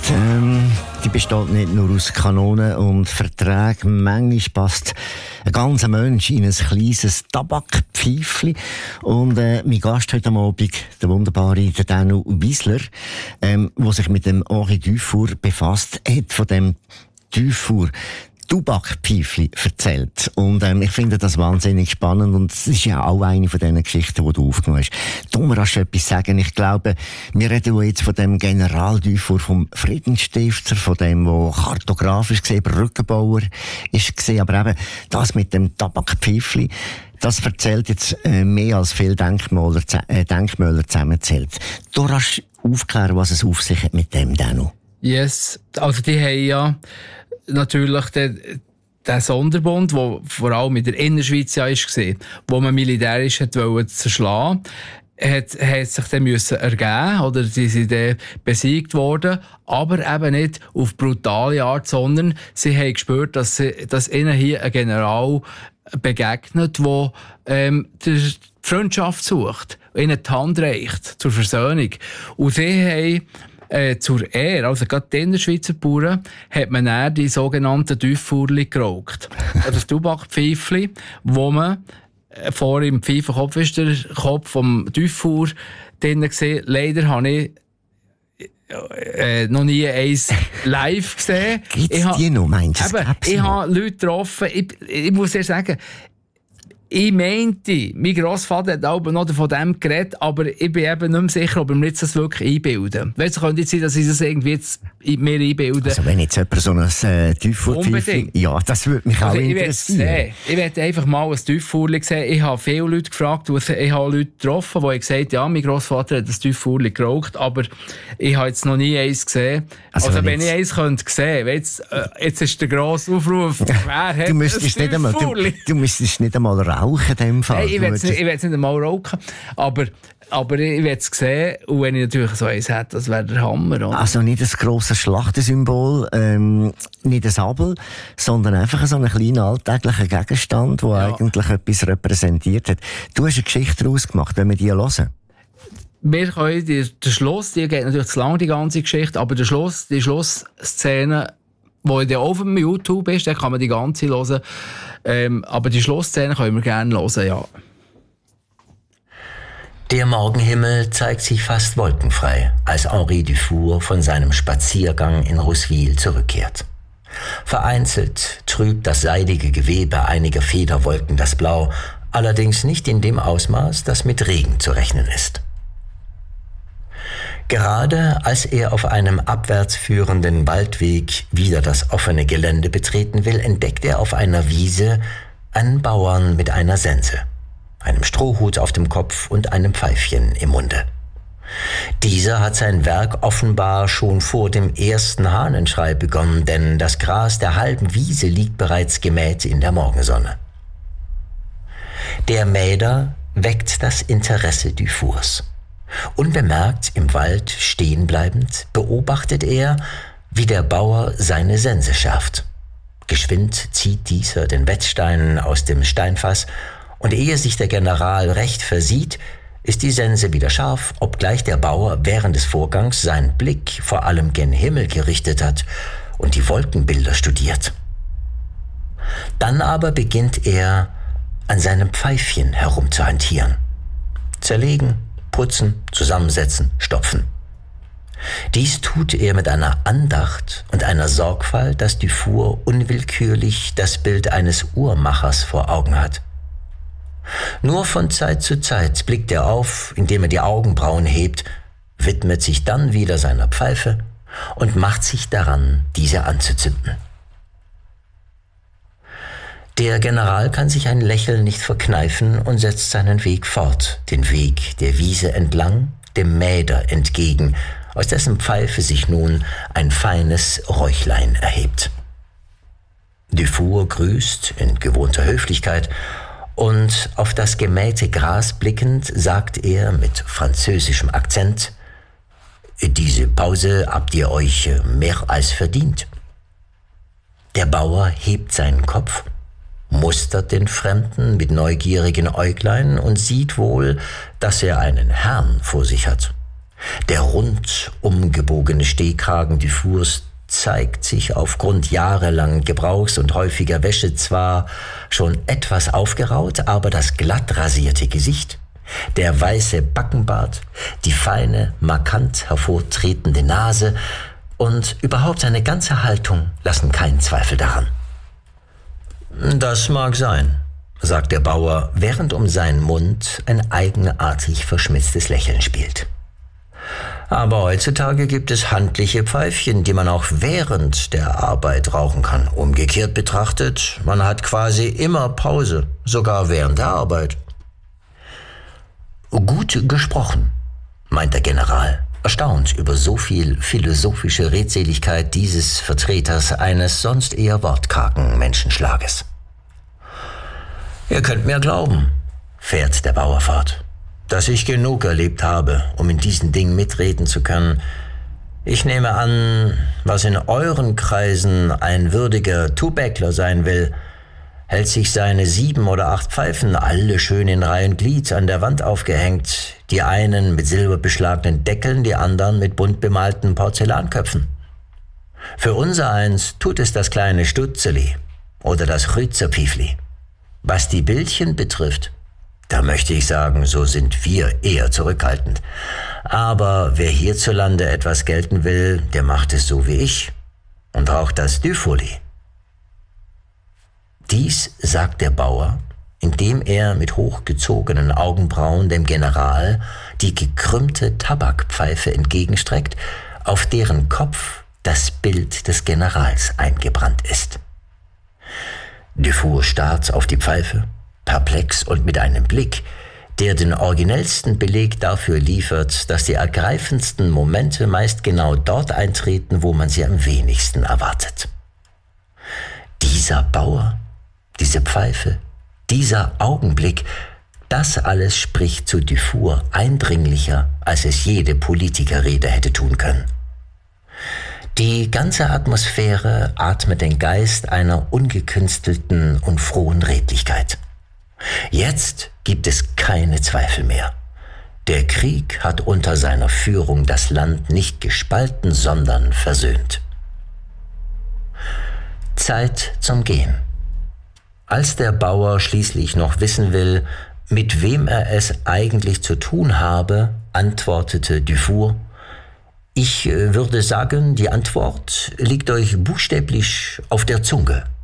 Die besteht nicht nur aus Kanonen und Verträgen. Manchmal passt ein ganzer Mensch in ein kleines Tabakpfeifchen. Und mein Gast heute Abend, der wunderbare Danu Wiesler, der sich mit dem Henri Dufour befasst, hat von dem Dufour Tabakpfeifchen erzählt. Und ich finde das wahnsinnig spannend und es ist ja auch eine von diesen Geschichten, die du aufgenommen hast. Du kannst etwas sagen. Ich glaube, wir reden jetzt von dem General Dufour, vom Friedensstifter, von dem, der kartografisch gesehen Brückenbauer ist gesehen, aber eben das mit dem Tabakpfeifchen, das erzählt jetzt mehr als viele Denkmäler zusammenzählt. Du kannst aufklären, was es auf sich hat mit dem Danu. Yes, also die haben ja natürlich der Sonderbund, der vor allem in der Innerschweiz ja war, wo man militärisch zerschlagen wollte, hat sich dann müssen ergeben, oder sie sind dann besiegt worden, aber eben nicht auf brutale Art, sondern sie haben gespürt, dass ihnen hier ein General begegnet, der die Freundschaft sucht, ihnen die Hand reicht zur Versöhnung. Und sie haben zur Ehre, also gerade die Innerschweizer Bauern, hat man dann die sogenannten Dufourli geraucht. Das Tabakpfeifchen, wo man vor im Pfeifenkopf ist der Kopf vom Dufour drinnen gesehen. Leider habe ich noch nie eins live gesehen. Gibt's die noch, meinst du? Ich habe Leute getroffen, ich muss dir sagen, ich meinte, mein Grossvater hat auch noch von dem geredet, aber ich bin eben nicht mehr sicher, ob wir mir jetzt das wirklich einbilden. Weißt du, könnte jetzt sein, dass ich das irgendwie jetzt mir einbilden. Also wenn jetzt jemand so ein Dufour-Pfeifchen... Ja, das würde mich auch interessieren. Ich werde einfach mal ein Dufourli sehen. Ich habe viele Leute gefragt, ich habe Leute getroffen, die gesagt haben, ja, mein Grossvater hat ein Dufourli geraucht, aber ich habe jetzt noch nie eins gesehen. Also wenn ich eins könnte sehen, jetzt ist der grosse Aufruf, wer hat du müsstest nicht einmal rauchen in dem Fall. Nein, ich will es nicht einmal rauchen, aber ich will es sehen, und wenn ich natürlich so eins hätte, das wäre der Hammer. Oder? Also nicht ein grosses Schlachtensymbol, nicht ein Sabel, sondern einfach so einen kleinen alltäglichen Gegenstand, der eigentlich etwas repräsentiert hat. Du hast eine Geschichte daraus gemacht, wenn wir die hören. Wir können den Schluss, die geht natürlich zu lang, die ganze Geschichte, aber die Schlussszene, wo ja auf dem YouTube ist, da kann man die ganze hören. Aber die Schlussszene können wir gerne hören, ja. Der Morgenhimmel zeigt sich fast wolkenfrei, als Henri Dufour von seinem Spaziergang in Rouswil zurückkehrt. Vereinzelt trübt das seidige Gewebe einiger Federwolken das Blau, allerdings nicht in dem Ausmaß, das mit Regen zu rechnen ist. Gerade als er auf einem abwärts führenden Waldweg wieder das offene Gelände betreten will, entdeckt er auf einer Wiese einen Bauern mit einer Sense, einem Strohhut auf dem Kopf und einem Pfeifchen im Munde. Dieser hat sein Werk offenbar schon vor dem ersten Hahnenschrei begonnen, denn das Gras der halben Wiese liegt bereits gemäht in der Morgensonne. Der Mäder weckt das Interesse Dufours. Unbemerkt im Wald stehen bleibend, beobachtet er, wie der Bauer seine Sense schärft. Geschwind zieht dieser den Wetzstein aus dem Steinfass, und ehe sich der General recht versieht, ist die Sense wieder scharf, obgleich der Bauer während des Vorgangs seinen Blick vor allem gen Himmel gerichtet hat und die Wolkenbilder studiert. Dann aber beginnt er, an seinem Pfeifchen herumzuhantieren. Zerlegen, putzen, zusammensetzen, stopfen. Dies tut er mit einer Andacht und einer Sorgfalt, dass Dufour unwillkürlich das Bild eines Uhrmachers vor Augen hat. Nur von Zeit zu Zeit blickt er auf, indem er die Augenbrauen hebt, widmet sich dann wieder seiner Pfeife und macht sich daran, diese anzuzünden. Der General kann sich ein Lächeln nicht verkneifen und setzt seinen Weg fort, den Weg der Wiese entlang, dem Mäder entgegen, aus dessen Pfeife sich nun ein feines Räuchlein erhebt. Dufour grüßt in gewohnter Höflichkeit und auf das gemähte Gras blickend sagt er mit französischem Akzent: »Diese Pause habt ihr euch mehr als verdient.« Der Bauer hebt seinen Kopf, mustert den Fremden mit neugierigen Äuglein und sieht wohl, dass er einen Herrn vor sich hat. Der rundum gebogene Stehkragen Dufours zeigt sich aufgrund jahrelangen Gebrauchs und häufiger Wäsche zwar schon etwas aufgeraut, aber das glatt rasierte Gesicht, der weiße Backenbart, die feine, markant hervortretende Nase und überhaupt seine ganze Haltung lassen keinen Zweifel daran. »Das mag sein«, sagt der Bauer, während um seinen Mund ein eigenartig verschmitztes Lächeln spielt. »Aber heutzutage gibt es handliche Pfeifchen, die man auch während der Arbeit rauchen kann. Umgekehrt betrachtet, man hat quasi immer Pause, sogar während der Arbeit.« »Gut gesprochen«, meint der General, erstaunt über so viel philosophische Redseligkeit dieses Vertreters eines sonst eher wortkargen Menschenschlages. »Ihr könnt mir glauben«, fährt der Bauer fort, »dass ich genug erlebt habe, um in diesen Dingen mitreden zu können. Ich nehme an, was in euren Kreisen ein würdiger Tubäckler sein will, hält sich seine 7 oder 8 Pfeifen, alle schön in Reih und Glied, an der Wand aufgehängt, die einen mit silberbeschlagenen Deckeln, die anderen mit bunt bemalten Porzellanköpfen. Für unsereins tut es das kleine Stutzeli oder das Rützerpiefli. Was die Bildchen betrifft, da möchte ich sagen, so sind wir eher zurückhaltend. Aber wer hierzulande etwas gelten will, der macht es so wie ich und raucht das Dufourli.« Dies sagt der Bauer, indem er mit hochgezogenen Augenbrauen dem General die gekrümmte Tabakpfeife entgegenstreckt, auf deren Kopf das Bild des Generals eingebrannt ist. Dufour starrt auf die Pfeife, perplex und mit einem Blick, der den originellsten Beleg dafür liefert, dass die ergreifendsten Momente meist genau dort eintreten, wo man sie am wenigsten erwartet. Dieser Bauer, diese Pfeife, dieser Augenblick, das alles spricht zu Dufour eindringlicher, als es jede Politikerrede hätte tun können. Die ganze Atmosphäre atmet den Geist einer ungekünstelten und frohen Redlichkeit. Jetzt gibt es keine Zweifel mehr. Der Krieg hat unter seiner Führung das Land nicht gespalten, sondern versöhnt. Zeit zum Gehen. Als der Bauer schließlich noch wissen will, mit wem er es eigentlich zu tun habe, antwortete Dufour: »Ich würde sagen, die Antwort liegt euch buchstäblich auf der Zunge.«